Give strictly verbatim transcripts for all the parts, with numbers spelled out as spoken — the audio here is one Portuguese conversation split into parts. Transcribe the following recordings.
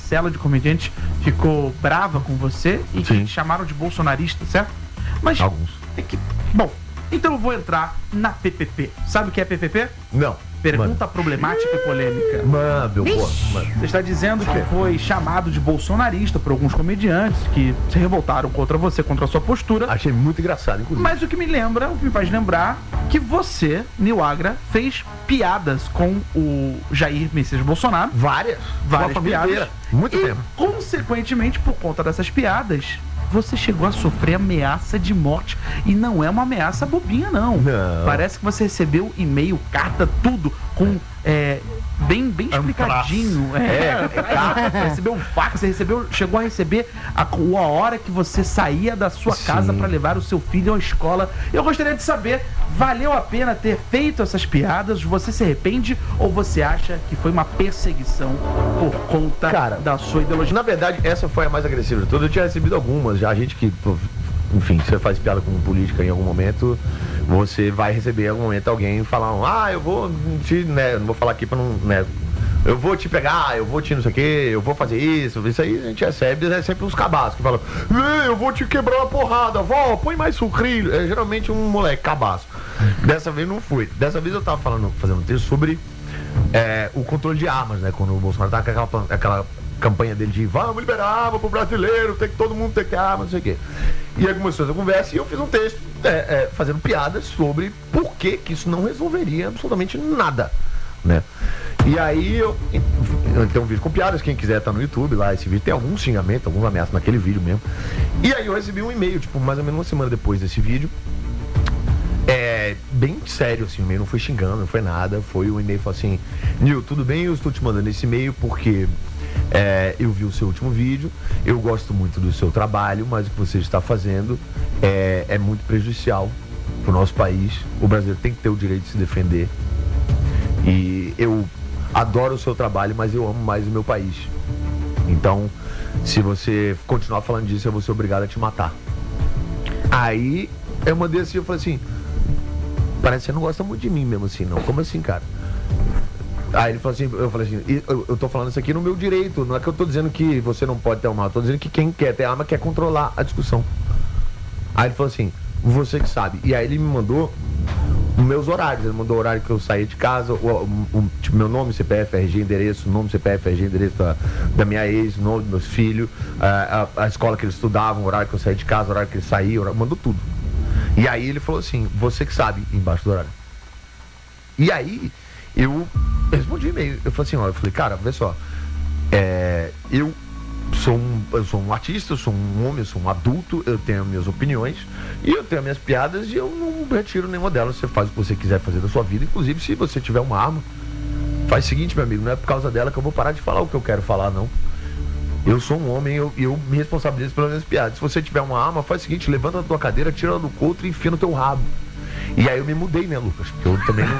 parcela de comediantes ficou brava com você e Sim. que te chamaram de bolsonarista, certo? Mas Alguns. é que, bom, então eu vou entrar na P P P. Sabe o que é P P P? Não. Pergunta problemática e polêmica. Mano, meu pô. Você está dizendo que foi chamado de bolsonarista por alguns comediantes que se revoltaram contra você, contra a sua postura. Achei muito engraçado, inclusive. Mas o que me lembra, o que me faz lembrar, que você, Nil Agra, fez piadas com o Jair Messias Bolsonaro. Várias. Várias Uma família piadas. inteira. Muito e, tempo. consequentemente, por conta dessas piadas, você chegou a sofrer ameaça de morte. E não é uma ameaça bobinha, não. Não. Parece que você recebeu e-mail, carta, tudo, com... É, bem, bem explicadinho. É, é, carta, recebeu um fax, você recebeu, chegou a receber a, a hora que você saía da sua Sim. casa para levar o seu filho à escola. Eu gostaria de saber, valeu a pena ter feito essas piadas? Você se arrepende ou você acha que foi uma perseguição por conta Cara, da sua ideologia? Na verdade, essa foi a mais agressiva de todas. Eu tinha recebido algumas já. A gente que, enfim, você faz piada com política em algum momento, você vai receber em algum momento alguém falar, ah, eu vou te, né, não vou falar aqui pra não, né, eu vou te pegar, eu vou te não sei o que, eu vou fazer isso, isso aí a gente recebe, é sempre uns cabaços que falam, eu vou te quebrar uma porrada, vó, põe mais sucrilho. É geralmente um moleque cabaço. Dessa vez não foi. Dessa vez eu tava falando, fazendo um texto sobre é, o controle de armas, né, quando o Bolsonaro tá com aquela, aquela campanha dele de vamos liberar arma pro brasileiro, tem que todo mundo ter que ter arma, não sei o quê. E aí começou essa conversa e eu fiz um texto é, é, fazendo piadas sobre por que que isso não resolveria absolutamente nada, né? E aí eu, eu tenho um vídeo com piadas, quem quiser tá no YouTube lá, esse vídeo tem algum xingamento, alguns ameaças naquele vídeo mesmo. E aí eu recebi um e-mail, tipo, mais ou menos uma semana depois desse vídeo, é, bem sério assim, o e-mail não foi xingando, não foi nada, foi um e-mail, falou assim, Nil, tudo bem? Eu estou te mandando esse e-mail porque É, eu vi o seu último vídeo, eu gosto muito do seu trabalho, mas o que você está fazendo é, é muito prejudicial para o nosso país. O brasileiro tem que ter o direito de se defender. E eu adoro o seu trabalho, mas eu amo mais o meu país. Então, se você continuar falando disso, eu vou ser obrigado a te matar. Aí eu mandei assim, eu falei assim, parece que você não gosta muito de mim mesmo assim, não. Como assim, cara? Aí ele falou assim, eu falei assim, eu, eu tô falando isso aqui no meu direito, não é que eu tô dizendo que você não pode ter uma arma, eu tô dizendo que quem quer ter arma quer controlar a discussão. Aí ele falou assim, você que sabe. E aí ele me mandou os meus horários, ele mandou o horário que eu saía de casa, o, o, o tipo, meu nome, C P F, R G, endereço, nome, C P F, R G, endereço da, da minha ex, nome dos meus filhos, a, a, a escola que eles estudavam, o horário que eu saía de casa, o horário que eles saíam, horário, mandou tudo. E aí ele falou assim, você que sabe, embaixo do horário. E aí eu respondi e-mail, eu falei assim, ó, eu falei, cara, vê só, é, eu sou um, eu sou um artista, eu sou um homem, eu sou um adulto, eu tenho minhas opiniões e eu tenho minhas piadas e eu não retiro nenhuma delas. Você faz o que você quiser fazer da sua vida, inclusive se você tiver uma arma, faz o seguinte, meu amigo, não é por causa dela que eu vou parar de falar o que eu quero falar, não. Eu sou um homem e eu, eu me responsabilizo pelas minhas piadas. Se você tiver uma arma, faz o seguinte, levanta a tua cadeira, tira ela do couro e enfia no teu rabo. E aí eu me mudei, né, Lucas? Porque eu também não...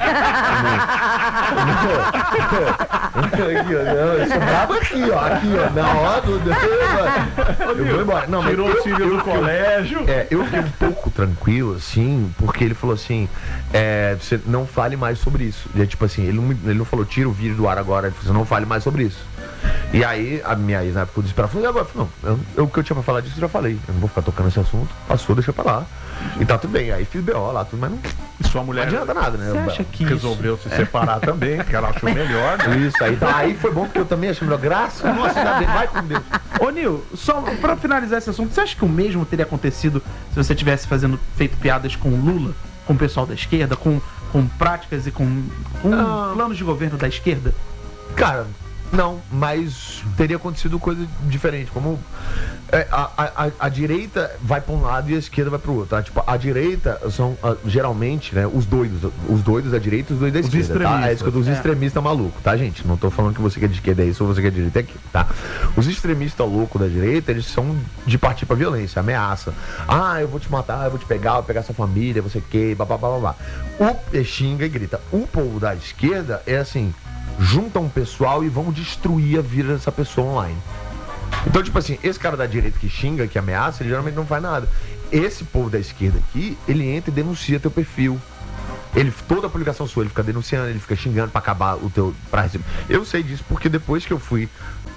Aqui, ó, não, eu sou brabo aqui, ó. Aqui, ó, na hora do... Eu vou embora. Não, mas tirou o filho do colégio. É, eu fiquei um pouco tranquilo, assim, porque ele falou assim, é, você não fale mais sobre isso. E é tipo assim, ele não, ele não falou, tira o vídeo do ar agora, ele falou, você não fale mais sobre isso. E aí, a minha ex, na época, eu disse pra ela, falou, e agora? Eu falei, não, eu, eu, o que eu tinha pra falar disso, eu já falei. Eu não vou ficar tocando esse assunto, passou, deixa pra lá. E tá tudo bem, aí fiz B O lá, tudo, mas não, Sua mulher não adianta nada, né? Você acha que resolveu isso... se separar também, que ela achou melhor, né? Isso, aí, tá, aí foi bom porque eu também achei melhor. Graças a Nossa, ainda bem, vai com Deus. Ô Nil, só pra finalizar esse assunto, você acha que o mesmo teria acontecido se você tivesse fazendo, feito piadas com o Lula, com o pessoal da esquerda, com, com práticas e com, com Ah. planos de governo da esquerda? Cara, não, mas teria acontecido coisa diferente, como é, a, a, a direita vai pra um lado e a esquerda vai pro outro, tá? Tipo, a direita são ah, geralmente, né, os doidos, os doidos da direita e os doidos da Os esquerda, tá? É isso que eu tô, os É. extremistas malucos, tá, gente? Não tô falando que você que é de esquerda é isso ou você que é de direita é aquilo, tá? Os extremistas loucos da direita, eles são de partir pra violência, ameaça. Ah, eu vou te matar, eu vou te pegar, eu vou pegar sua família, você que, babá, babá. O xinga e grita. O povo da esquerda é assim, juntam um pessoal e vão destruir a vida dessa pessoa online. Então, tipo assim, esse cara da direita que xinga, que ameaça, ele geralmente não faz nada. Esse povo da esquerda aqui, ele entra e denuncia teu perfil. Ele, toda a publicação sua, ele fica denunciando, ele fica xingando pra acabar o teu... Pra receber. Eu sei disso porque depois que eu fui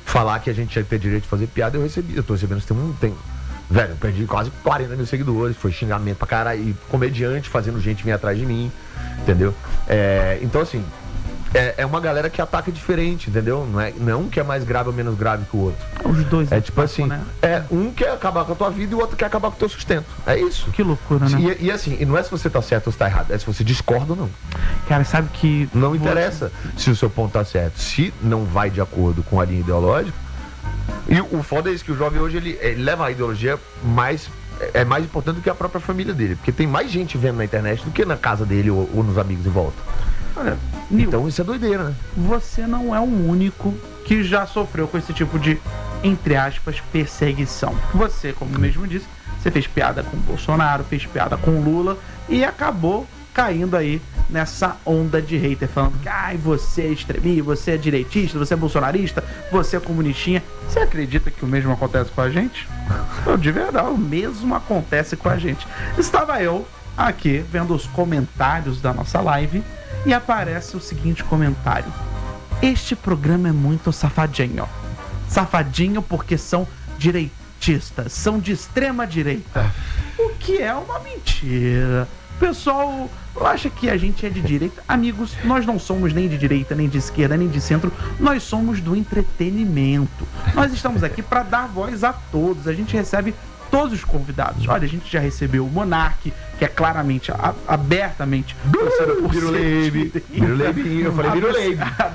falar que a gente tinha que ter direito de fazer piada, eu recebi. Eu tô recebendo, tem um. Tem, velho, eu perdi quase quarenta mil seguidores, foi xingamento pra caralho, e comediante fazendo gente vir atrás de mim, entendeu? É, então, assim, é, é uma galera que ataca diferente, entendeu? Não é, não é um que é mais grave ou menos grave que o outro. Os dois. É tipo assim, né? É um quer acabar com a tua vida e o outro quer acabar com o teu sustento. É isso. Que loucura, né? E, e assim, e não é se você tá certo ou se tá errado, é se você discorda ou não. Cara, sabe que... Não interessa se o seu ponto tá certo. Se não vai de acordo com a linha ideológica. E o foda é isso, que o jovem hoje, ele, ele leva a ideologia mais... É mais importante do que a própria família dele. Porque tem mais gente vendo na internet do que na casa dele ou, ou nos amigos em volta. Olha, Nil, então isso é doideira, né? Você não é o único que já sofreu com esse tipo de, entre aspas, perseguição. Você, como mesmo disse, você fez piada com o Bolsonaro, fez piada com o Lula e acabou caindo aí nessa onda de hater, falando que ai, você é extremista, você é direitista, você é bolsonarista, você é comunistinha. Você acredita que o mesmo acontece com a gente? Eu, de verdade, o mesmo acontece com a gente. Estava eu aqui vendo os comentários da nossa live e aparece o seguinte comentário: este programa é muito safadinho. Safadinho porque são direitistas, são de extrema direita. O que é uma mentira. O pessoal acha que a gente é de direita. Amigos, nós não somos nem de direita, nem de esquerda, nem de centro. Nós somos do entretenimento. Nós estamos aqui para dar voz a todos. A gente recebe todos os convidados. Olha, a gente já recebeu o Monark, que é claramente, a, abertamente Biruleibe. Biruleibe, eu falei Biruleibe.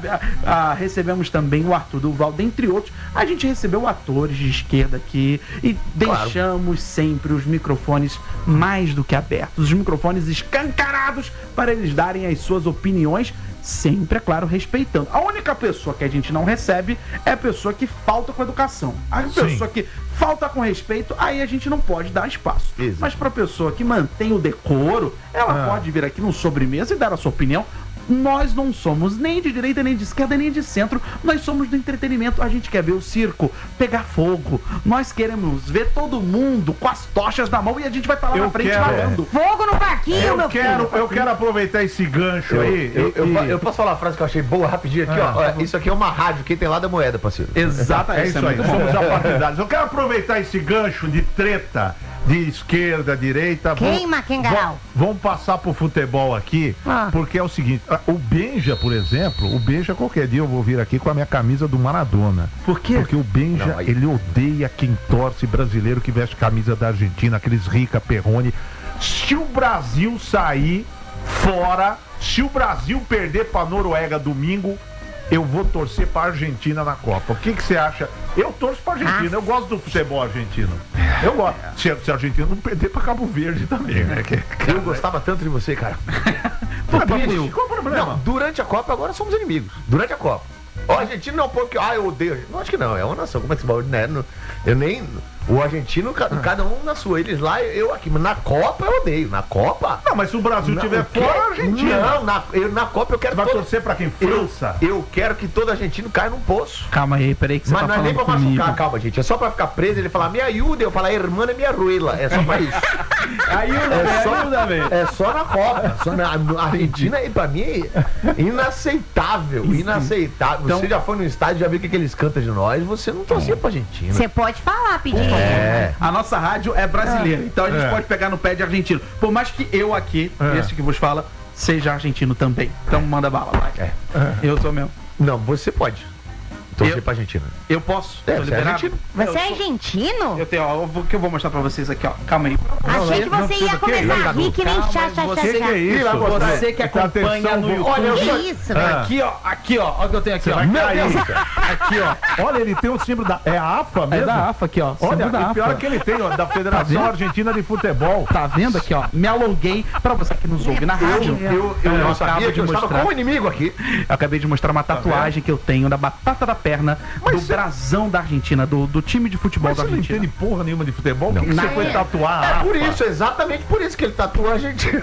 Recebemos também o Arthur Duval, dentre outros. A gente recebeu atores de esquerda aqui e deixamos claro. sempre os microfones mais do que abertos, os microfones escancarados para eles darem as suas opiniões, sempre, é claro, respeitando. A única pessoa que a gente não recebe é a pessoa que falta com educação. A pessoa Sim. que falta com respeito, aí a gente não pode dar espaço. Exato. Mas para a pessoa que mantém o decoro, ela ah. pode vir aqui no sobremesa e dar a sua opinião. Nós não somos nem de direita, nem de esquerda, nem de centro. Nós somos do entretenimento. A gente quer ver o circo pegar fogo. Nós queremos ver todo mundo com as tochas na mão e a gente vai estar lá eu na frente falando. Fogo no parquinho, eu meu quero, filho. Eu quero aproveitar esse gancho eu, aí. Eu, eu, e... eu, eu posso falar uma frase que eu achei boa rapidinho aqui, ah, ó. Tá isso aqui é uma rádio, quem tem lá da moeda, parceiro. Exatamente. É isso aí, somos apartidários. Eu quero aproveitar esse gancho de treta de esquerda, direita. Queima, Kengarau. Vamos passar pro futebol aqui, ah. porque é o seguinte, o Benja, por exemplo, o Benja qualquer dia eu vou vir aqui com a minha camisa do Maradona. Por quê? Porque o Benja, Não, aí... ele odeia quem torce brasileiro que veste camisa da Argentina, aqueles Rica, Perrone. Se o Brasil sair fora, se o Brasil perder pra Noruega domingo, eu vou torcer pra Argentina na Copa. O que que você acha? Eu torço pra Argentina, ah. eu gosto do futebol argentino. Eu gosto. Se, se a Argentina não perder pra Cabo Verde também, né? Que, cara, eu gostava tanto de você, cara. Qual o problema? Não, durante a Copa agora somos inimigos. Durante a Copa. O argentino não, porque, ah, eu odeio. Não, acho que não, é uma nação. Como é que se fala? Né? Eu nem. O argentino, cada um na sua. Eles lá, eu aqui. Mas na Copa eu odeio. Na Copa. Não, mas se o Brasil estiver fora, a Argentina. Não, na, eu, na Copa eu quero. Você vai todo... torcer pra quem? França? Eu, eu quero que todo argentino caia num poço. Calma aí, peraí que você mas tá não é nem pra comigo. machucar, calma, gente. É só pra ficar preso. Ele falar, me ajuda. Eu falar, irmã é minha ruela. É só pra isso. Ajuda, é só, ajuda, velho. É só na Copa. Só na, a Argentina, pra mim, é inaceitável. Inaceitável. Então, você já foi no estádio, já viu o que, que eles cantam de nós. Você não torcia pra Argentina. Você pode falar, pedir. É. A nossa rádio é brasileira, é. então a gente é. pode pegar no pé de argentino. Por mais que eu aqui, é. esse que vos fala, seja argentino também. Então manda bala, vai. É. Eu sou mesmo. Não, você pode. Torcer eu, pra Argentina. Eu posso. É, você é argentino. Você é argentino? Eu tenho, ó, o que eu vou mostrar pra vocês aqui, ó. Calma aí. Achei que você ia começar a rir que nem chá, chá, você chá, chá. Que é isso? Você que acompanha no YouTube. Olha, que isso, velho. Aqui, ó, aqui, ó. Olha o que eu tenho aqui, ó. Meu Deus. Aqui, ó. Olha, ele tem o símbolo da... É a AFA mesmo? É da AFA aqui, ó. Olha, da e pior é que ele tem, ó, da Federação tá Argentina de Futebol. Tá vendo aqui, ó? Me aluguei pra você que nos ouve na rádio. Eu, eu, eu, eu sabia que eu estava com um inimigo aqui. Eu acabei de mostrar uma tatuagem que eu tenho da batata da perna do brasão da Argentina, do, do time de futebol Mas da Argentina. Você não entende porra nenhuma de futebol? Por que, que você foi tatuar? É por isso, exatamente por isso que ele tatua a Argentina.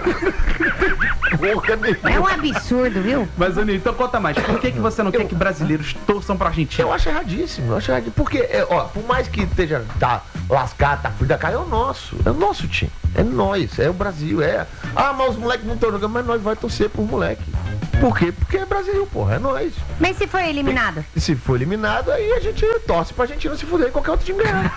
É um absurdo, viu? Mas, Aninho, então conta mais. Por que, que você não eu, quer que brasileiros torçam pra Argentina? Eu acho erradíssimo, eu acho erradíssimo. Porque, é, ó, por mais que esteja tá lascado, tá fui da cara, é o nosso. É o nosso time. É nós, é o Brasil, é. Ah, mas os moleques não estão jogando, mas nós vai torcer por moleque. Por quê? Porque é Brasil, porra, é nóis. Mas se foi eliminado? E se for eliminado, aí a gente torce pra Argentina se fuder e qualquer outro time ganhar.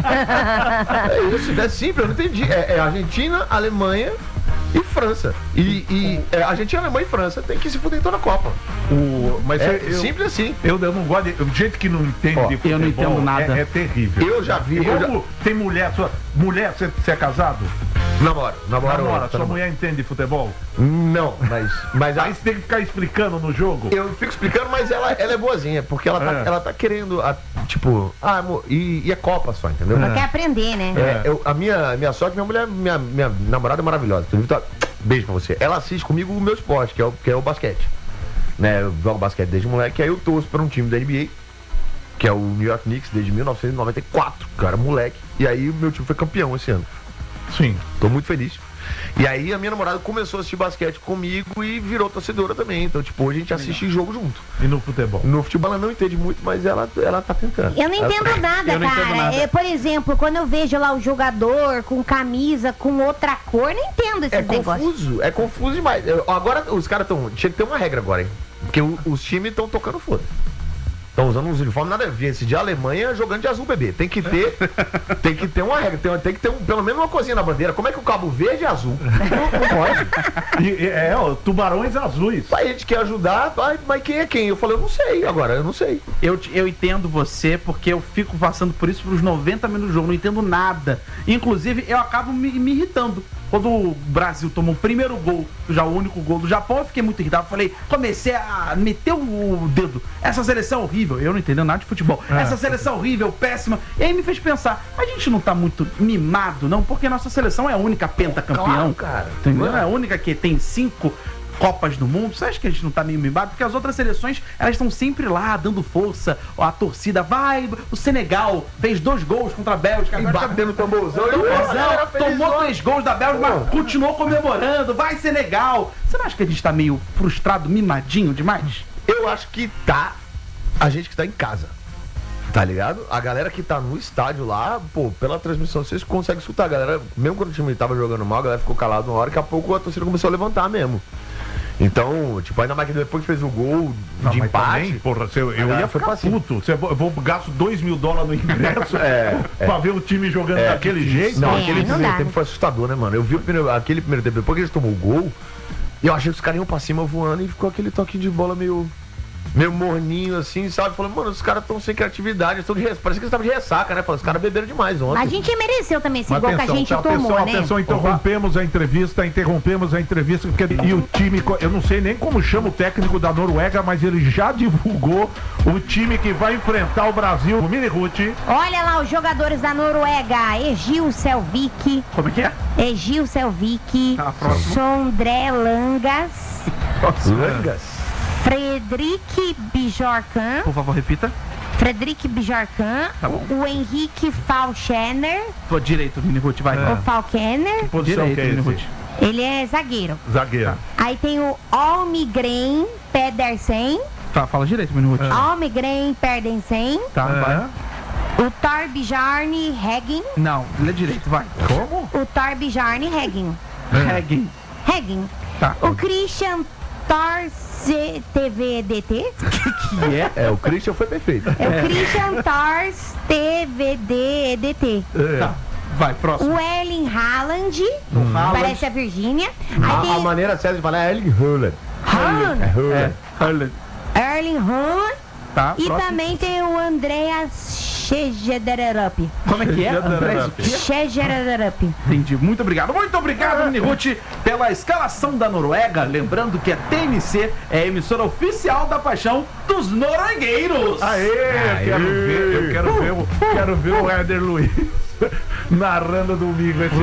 É isso, é simples, eu não entendi. É, é Argentina, Alemanha e França. E, e é, Argentina, Alemanha e França tem que se fuder em toda a Copa. O, mas É eu, simples assim. Eu, eu não gosto de. Gente que não entende Ó, de futebol. eu não entendo nada. É, é terrível. Eu já vi. Eu Como já... tem mulher, sua. Mulher, você, você é casado? Namoro, namoro. Namora, tá sua namorando. mulher entende de futebol? Não, mas. mas Aí a... você tem que ficar explicando no jogo. Eu fico explicando, mas ela, ela é boazinha, porque ela tá, É. ela tá querendo, a- tipo, ah, amor, e, e é Copa só, entendeu? Ela quer aprender, né? É, eu- a minha, minha sorte, minha mulher, minha, minha namorada é maravilhosa. Inclusive, tá- beijo pra você. Ela assiste comigo o meu esporte, que é o, que é o basquete. Né, eu jogo basquete desde moleque, aí eu torço pra um time da N B A, que é o New York Knicks, desde mil novecentos e noventa e quatro, cara, moleque. E aí o meu time foi campeão esse ano. Sim. Tô muito feliz. E aí a minha namorada começou a assistir basquete comigo e virou torcedora também. Então, tipo, hoje a gente assiste jogo junto. E no futebol? No futebol ela não entende muito, mas ela, ela tá tentando. Eu não Ela- entendo nada, Eu não cara. entendo nada. É, por exemplo, quando eu vejo lá o jogador com camisa com outra cor, não entendo esses É negócios. confuso, é confuso demais. Eu- Agora os caras estão. Tinha que ter uma regra agora, hein? Porque o- os times estão tocando foda. Estão usando uns uniformes nada a ver. Esse de Alemanha jogando de azul, bebê. Tem que ter. Tem que ter uma regra. Tem, tem que ter um- pelo menos uma coisinha na bandeira. Como é que o Cabo Verde é azul? Não, não pode. E, e- é, ó, tubarões azuis. Aí a gente quer ajudar, mas, mas quem é quem? Eu falei, eu não sei agora, eu não sei. Eu, te- eu entendo você, porque eu fico passando por isso pros noventa minutos do jogo, não entendo nada. Inclusive, eu acabo me, me irritando. Quando o Brasil tomou o primeiro gol, já o único gol do Japão, eu fiquei muito irritado. Falei, comecei a meter o dedo. Essa seleção é horrível. Eu não entendo nada de futebol. É. Essa seleção horrível, péssima. E aí me fez pensar, a gente não tá muito mimado, não? Porque nossa seleção é a única pentacampeão. Claro, cara. Entendeu? Mano. É a única que tem cinco Copas do Mundo. Você acha que a gente não tá meio mimado? Porque as outras seleções, elas estão sempre lá, dando força. A torcida vai. O Senegal fez dois gols contra a Bélgica. E Agora tá batendo tamborzão. e a galera Tamborzão, feliz, tomou ó. três gols da Bélgica, mas continuou comemorando. Vai Senegal. Você não acha que a gente tá meio frustrado, mimadinho demais? Eu acho que tá a gente que tá em casa. Tá ligado? A galera que tá no estádio lá, pô, pela transmissão vocês conseguem escutar. A galera, mesmo quando o time tava jogando mal, a galera ficou calada uma hora, daqui a pouco a torcida começou a levantar mesmo. Então, tipo, ainda mais que depois que fez o gol Não, de mas empate. também, porra, se eu, eu galera ia foi ficar pra cima. puto. Se eu, vou- eu vou gasto dois mil dólares no ingresso É, pra ver o time jogando É, daquele jeito. Não, É, aquele aí não primeiro dá, tempo né? foi assustador, né, mano? Eu vi o primeiro, aquele primeiro tempo, depois que eles tomou o gol, eu achei que os caras iam pra cima voando e ficou aquele toquinho de bola meio. Meio morninho assim, sabe? Falei, mano, os caras estão sem criatividade, estão de res... parece que eles estavam de ressaca, né? Falei, os caras beberam demais ontem. A gente mereceu também esse Mas gol que a gente atenção, tomou, atenção, né? atenção, interrompemos a entrevista, interrompemos a entrevista, porque e o time, co- eu não sei nem como chama o técnico da Noruega, mas ele já divulgou o time que vai enfrentar o Brasil, o Mini Ruth. Olha lá os jogadores da Noruega. Egil Selvik, Como é que é? Egil Selvik, Tá, próximo. Sondré Langas, Langas. Fredrik Bjorkan, Por favor, repita. Fredrik Bjorkan, Tá bom. o Henrique Falchener, Tô direito, Mini Ruth, vai. o Falkener, Posição Direito, que é Mini esse? Ruth. ele é zagueiro. Zagueiro. Aí tem o Almgren Pedersen, Fa- Fala direito, Mini Ruth. Almgren Pedersen, Tá, vai. o Torbjarni Heggin, Não, lê direito, vai. Como? o Torbjarni Heggin, Reggae. Heggin, Tá. o Christian Tors T V D T, Que é? É, o Christian foi perfeito. é o Christian Tors T V D D T, Tá. Vai, próximo. o Erling Haaland, Haaland. parece a Virgínia, A, aí a tem maneira certa de falar é Erling Haaland. Haaland, É Haaland. É. Haaland. Erling Haaland, Tá, e próximo. também tem o Andreas Schegederup. Como é que é? Andrés, o quê? Schegederup. Entendi. Muito obrigado. Muito obrigado, Mini Ruth, pela escalação da Noruega. Lembrando que a T N C é a emissora oficial da paixão dos noruegueiros. Aê, eu quero ver, eu quero ver, o- quero ver o Éder Luiz narrando domingo. Esse,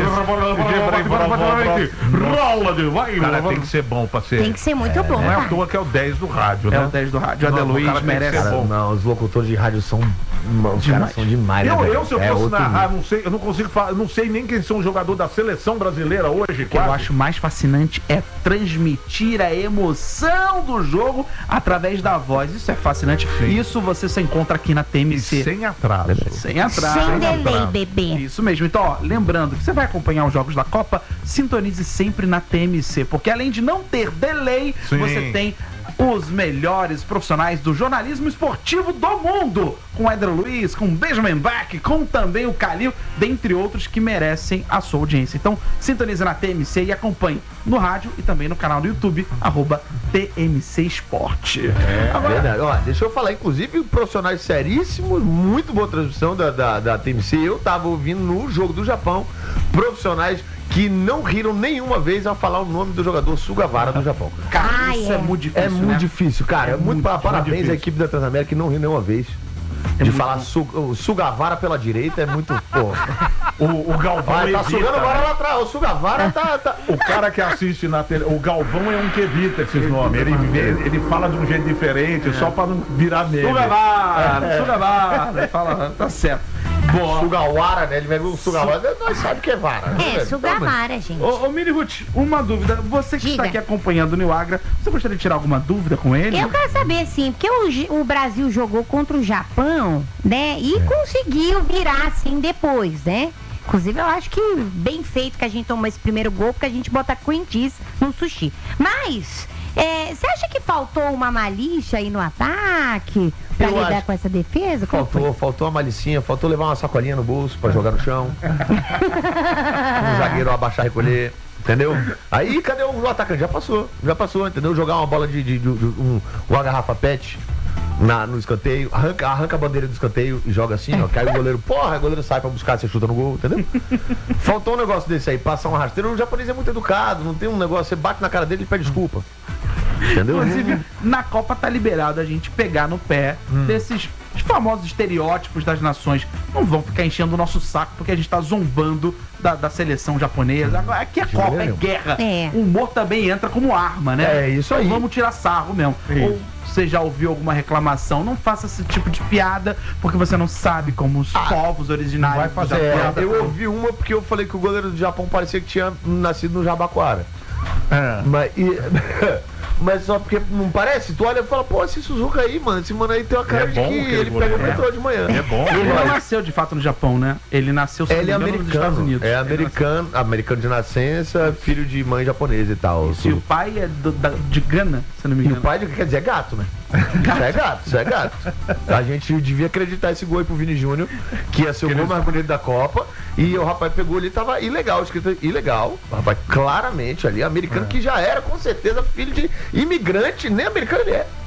Vai, cara, tem que ser bom pra ser. Tem que ser muito bom, Não é à cara. toa que é o dez do rádio, É né? o dez do rádio. O Não, Adé o Luiz cara tem que merece. ser Cara, bom. não, os locutores de rádio são Os caras são demais, Eu, né, eu se eu é fosse outro narrar, nível. não sei, eu não consigo falar, eu não sei nem quem são os jogadores da seleção brasileira hoje, O que eu quase. acho mais fascinante é transmitir a emoção do jogo através da voz. Isso é fascinante. Sim. Isso você só encontra aqui na T M E C. sem atraso. Sem atraso. Sem delay, atraso. bebê. Isso mesmo. Então, ó, lembrando que você vai acompanhar os jogos da Copa, sintonize sempre na T M C, porque além de não ter delay, Sim. você tem os melhores profissionais do jornalismo esportivo do mundo, com Éder Luiz, com Benjamin Bach, com também o Calil, dentre outros que merecem a sua audiência. Então, sintonize na T M C e acompanhe no rádio e também no canal do YouTube, arroba T M C Esporte. É Agora, verdade. Ó, deixa eu falar, inclusive, profissionais seríssimos, muito boa transmissão da, da, da T M C. Eu tava ouvindo no jogo do Japão, profissionais que não riram nenhuma vez ao falar o nome do jogador Sugawara do Japão. cara, Ah, isso é. é. muito difícil, É muito né? difícil, cara. É, É muito, muito, pa- parabéns difícil. à equipe da Transamérica que não riu nenhuma vez. de muito falar bom. su, o Sugawara pela direita é muito. Pô. O, o Galvão Olha, tá evita, sugando vara né? lá atrás. O Sugawara tá. tá... O cara que assiste na tele, o Galvão é um que evita esses nomes. Ele, vê- ele fala de um jeito diferente, só pra não virar meme. Sugawara, Sugawara, fala, tá certo. Boa. Sugawara, né? Ele vai ver o Sugawara. Nós sabemos que é vara. né? É, Sugawara, gente. Ô, ô Mini Ruth, uma dúvida. Você que Diga. está aqui acompanhando o Niagra, você gostaria de tirar alguma dúvida com ele? Eu quero saber, sim, porque o, J- o Brasil jogou contra o Japão, né? E conseguiu virar, assim, depois, né? Inclusive, eu acho que bem feito que a gente tomou esse primeiro gol, porque a gente bota cream cheese no sushi. Mas, é, você acha que faltou uma malícia aí no ataque pra Eu lidar acho. com essa defesa? Como Faltou, faltou uma malicinha, faltou levar uma sacolinha no bolso pra jogar no chão. Um zagueiro abaixar e recolher. Entendeu? Aí, cadê o, o atacante? Já passou, já passou, entendeu? Jogar uma bola de, de, de- de- um, uma garrafa pet na, no escanteio, arranca, arranca a bandeira do escanteio e joga assim, ó. Cai o goleiro, porra, o goleiro sai pra buscar, você chuta no gol, entendeu? Faltou um negócio desse aí, passar um rasteiro. O japonês é muito educado, não tem um negócio, você bate na cara dele e pede desculpa. Entendeu? Inclusive, na Copa tá liberado a gente pegar no pé desses famosos estereótipos das nações. Não vão ficar enchendo o nosso saco porque a gente tá zombando da, da seleção japonesa. Agora, aqui é Copa, é guerra. É. O humor também entra como arma, né? É, isso aí. Então vamos tirar sarro mesmo. Isso. Ou você já ouviu alguma reclamação, não faça esse tipo de piada, porque você não sabe como os povos originários vai fazer do Japão- piada. Eu ouvi uma porque eu falei que o goleiro do Japão parecia que tinha nascido no Jabaquara. É. Mas, e- mas só porque não parece? Tu olha e fala, pô, esse Suzuka aí, mano, esse mano aí tem uma cara É de bom que aquele ele pega o goleiro, né? metrô de manhã. É bom. Ele não Olha, nasceu de fato no Japão, né? Ele nasceu, se não Ele é me engano, nos Estados americano, Unidos. é Ele americano, americano de nascença, filho de mãe japonesa e tal. nasceu- E o pai é do- da- de Gana, se não me E engano. o pai, quer dizer, é gato, né? Isso é gato, isso é gato. A gente devia acreditar esse gol aí pro Vini Júnior, que ia ser o gol mais bonito da Copa. E o rapaz pegou ali, tava ilegal, escrito ilegal. O rapaz, claramente ali, americano, que já era com certeza filho de imigrante, nem americano ele é.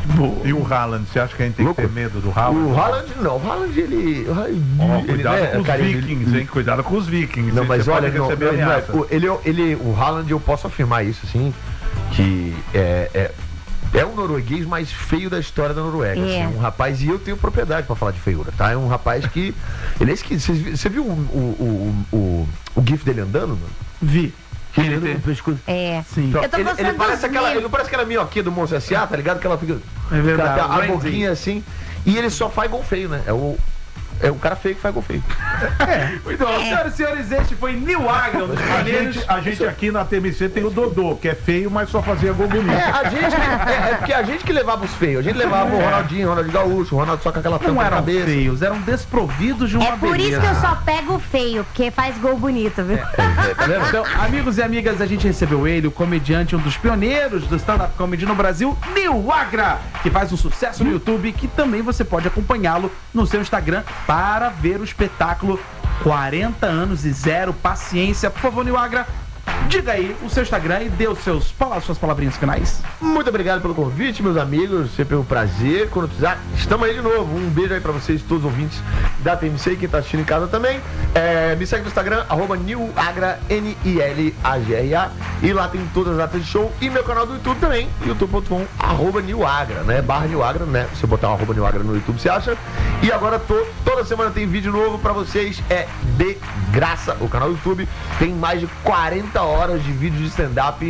E o Haaland, você acha que a gente tem Louco. que ter medo do Haaland? O Haaland não, o Haaland ele. Ó, ele cuidado né, com os cara, ele- vikings, hein? Cuidado com os vikings. Não, hein? mas Você olha, pode não, receber não, não, ameaça. o- ele, ele, o Haaland, eu posso afirmar isso, assim, que é, é, é o norueguês mais feio da história da Noruega. É. Assim, um rapaz, e eu tenho propriedade pra falar de feiura, tá? É um rapaz que. Ele é esquisito. Você viu- Você viu o, o, o, o, o gif dele andando, mano? Vi. Ele Ele anda tem- com o pescoço. É. Sim. Eu tô Ele, gostando ele parece dos aquela, memes. ele não parece aquela minhoquinha do Monstro S A, tá ligado? Que ela fica. É verdade. ela tem a Randy. boquinha assim. E ele só faz gol feio, né? É o, é o cara feio que faz gol feio. Então, senhoras e senhores, este foi Neil Agra, um dos A maneiros. gente, a gente aqui na T M C tem o Dodô, que é feio, mas só fazia gol bonito. É, a gente, é, é porque a gente que levava os feios. A gente levava o Ronaldinho, o Ronaldinho Gaúcho, o Ronaldo só com aquela tampa Não na eram cabeça. feios, eram desprovidos de uma É por isso beleza. que eu só pego o feio, porque faz gol bonito, viu? É, tá vendo? Então, amigos e amigas, a gente recebeu ele, o comediante, um dos pioneiros do stand-up comedy no Brasil, Neil Agra, que faz um sucesso no YouTube, que também você pode acompanhá-lo no seu Instagram para ver o espetáculo quarenta anos e zero paciência. Por favor, Neil Agra, diga aí o seu Instagram e dê os seus, pala- suas palavrinhas finais. Muito obrigado pelo convite, meus amigos. Sempre um prazer. Quando precisar, estamos aí de novo. Um beijo aí pra vocês, todos os ouvintes da T M C e quem tá assistindo em casa também. É, me segue no Instagram, arroba Nilagra, N I L A G R A. E lá tem todas as datas de show. E meu canal do YouTube também, youtube ponto com, arroba Nilagra, né? Barra Nilagra, né? Se você botar um arroba Nilagra no YouTube, você acha. E agora tô, toda semana tem vídeo novo pra vocês. É de graça. O canal do YouTube tem mais de quarenta horas de vídeo de stand-up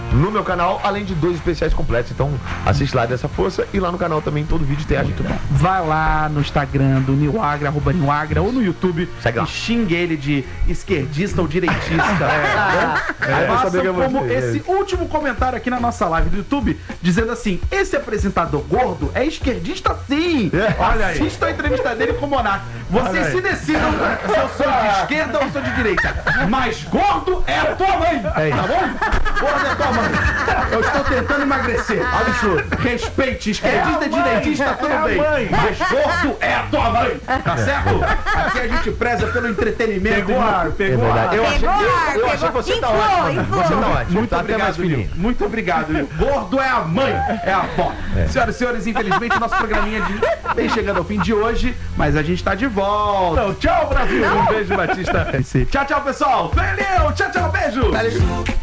no meu canal, além de dois especiais completos. Então assiste lá dessa força e lá no canal também todo vídeo tem a gente. Vai lá no Instagram do Nilagra, arroba Nilagra, ou no YouTube e xingue ele de esquerdista ou direitista. é, é, é, Faça como esse último comentário aqui na nossa live do YouTube, dizendo assim: esse apresentador gordo é esquerdista sim. É, olha aí. Assista a entrevista dele com o Monark. Vocês se decidam se eu sou de esquerda ou sou de direita. Mas gordo é a tua mãe, é tá bom? Gordo é a tua mãe. Eu estou tentando emagrecer. Absurdo. Respeite, esquerdista, é direitista, é tudo é bem. Mas gordo é a tua mãe, tá certo? Aqui a gente preza pelo entretenimento. Pegou ar, pegou é ar. Eu achei, Pegou eu, ar, eu pegou, achei que você inflou, tá ótimo. inflou. Você tá ótimo. Muito tá obrigado, Nil. Muito obrigado, Nil. Gordo é a mãe, é a avó. É. Senhoras e senhores, infelizmente o nosso programinha de... vem chegando ao fim de hoje, mas a gente tá de volta. Então, tchau, Brasil. Não. Um beijo, Batista. Tchau, tchau, pessoal. Valeu. Tchau, tchau, beijo. Valeu.